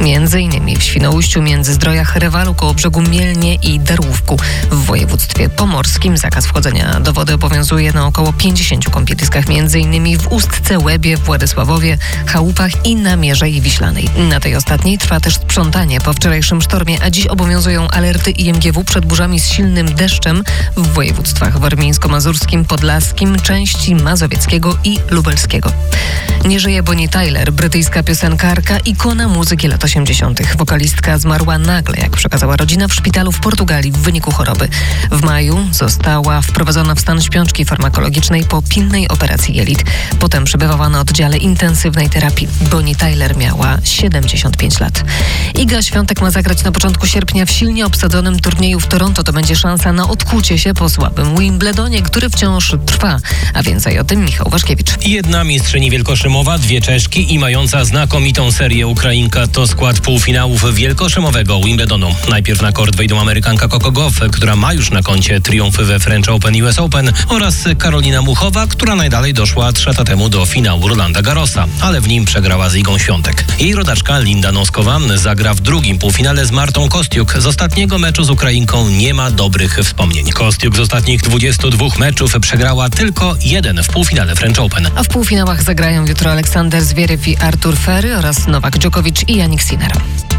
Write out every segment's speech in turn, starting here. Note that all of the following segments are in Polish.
M.in. w Świnoujściu, Międzyzdrojach, Rewalu, Kołobrzegu, Mielnie i Darłówku. W województwie pomorskim zakaz wchodzenia do wody obowiązuje na około 50 kąpieliskach, m.in. w Ustce, Łebie, Władysławowie, Chałupach i na Mierzei Wiślanej. Na tej ostatniej trwa też sprzątanie po wczorajszym sztormie, a dziś obowiązują alerty IMGW przed burzami z silnym deszczem w województwach warmińsko-mazurskim, podlaskim, części mazowieckiego i lubelskiego. Nie żyje Bonnie Tyler, brytyjska piosenkarka, ikona muzyki lat 80. Wokalistka zmarła nagle, jak przekazała rodzina, w szpitalu w Portugalii w wyniku choroby. W maju została wprowadzona w stan śpiączki farmakologicznej po pilnej operacji jelit. Potem przebywała na oddziale intensywnej terapii. Bonnie Tyler miała 75 lat. Iga Świątek ma zagrać na początku sierpnia w silnie obsadzonym turnieju w Toronto. To będzie szansa na odkucie się po słabym Wimbledonie, który wciąż trwa. A więcej o tym Michał Waszkiewicz. Jedna mistrzyni Wielkoszymowa, 2 Czeszki i mająca znakomitą serię Ukrainka to skład półfinałów Wielkoszymowego Wimbledonu. Najpierw na kort wejdą Amerykanka Coco Gauff, która ma już na koncie triumfy we French Open i US Open, oraz Karolina Muchowa, która najdalej doszła 3 lata temu do finału Rolanda Garrosa, ale w nim przegrała z Igą Świątek. Jej rodaczka Linda Noskowa zagra w drugim półfinale z Martą Kostiuk. Z ostatniego meczu z Ukrainką nie ma dobrych wspomnień. Kostiuk z ostatnich 22 meczów przegrała tylko 1 w półfinale French Open. A w półfinałach zagrają jutro Aleksander Zwierew i Artur Ferry oraz Nowak Djokovic i Jannik Sinner.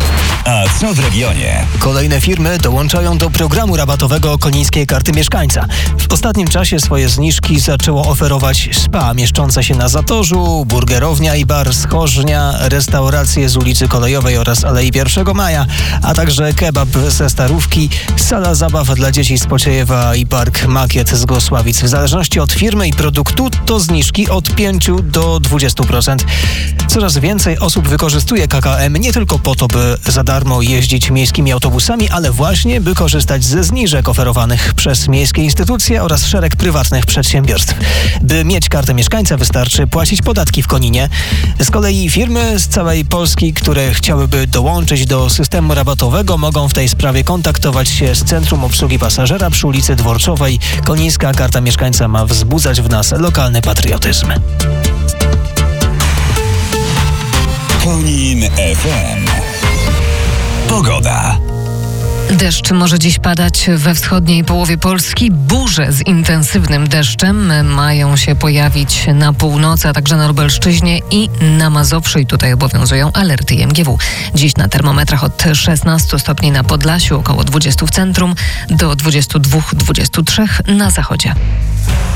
A co w regionie? Kolejne firmy dołączają do programu rabatowego Konińskiej Karty Mieszkańca. W ostatnim czasie swoje zniżki zaczęło oferować SPA mieszczące się na Zatorzu, burgerownia i bar z Chorznia, restauracje z ulicy Kolejowej oraz Alei 1 Maja, a także kebab ze Starówki, sala zabaw dla dzieci z Pociejewa i park Makiet z Gosławic. W zależności od firmy i produktu to zniżki od 5 do 20%. Coraz więcej osób wykorzystuje KKM nie tylko po to, by za darmo jeździć miejskimi autobusami, ale właśnie by korzystać ze zniżek oferowanych przez miejskie instytucje oraz szereg prywatnych przedsiębiorstw. By mieć kartę mieszkańca, wystarczy płacić podatki w Koninie. Z kolei firmy z całej Polski, które chciałyby dołączyć do systemu rabatowego, mogą w tej sprawie kontaktować się z Centrum Obsługi Pasażera przy ulicy Dworcowej. Konińska Karta Mieszkańca ma wzbudzać w nas lokalny patriotyzm. Konin FM. Pogoda. Deszcz może dziś padać we wschodniej połowie Polski. Burze z intensywnym deszczem mają się pojawić na północy, a także na Lubelszczyźnie i na Mazowszu. I tutaj obowiązują alerty IMGW. Dziś na termometrach od 16 stopni na Podlasiu, około 20 w centrum, do 22-23 na zachodzie.